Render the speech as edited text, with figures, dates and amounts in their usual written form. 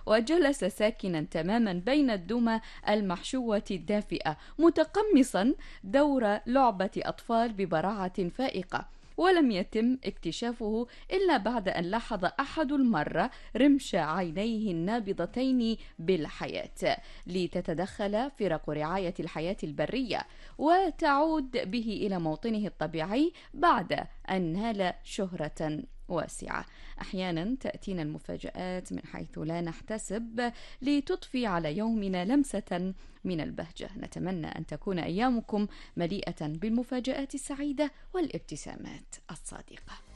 وجلس ساكنا تماما بين الدمى المحشوة الدافئة متقمصا دور لعبة أطفال ببراعة فائقة. ولم يتم اكتشافه إلا بعد أن لاحظ أحد المرة رمش عينيه النابضتين بالحياة، لتتدخل فرق رعاية الحياة البرية وتعود به إلى موطنه الطبيعي بعد أن نال شهرة واسعة. أحيانا تأتينا المفاجآت من حيث لا نحتسب لتضفي على يومنا لمسة من البهجة. نتمنى أن تكون أيامكم مليئة بالمفاجآت السعيدة والابتسامات الصادقة.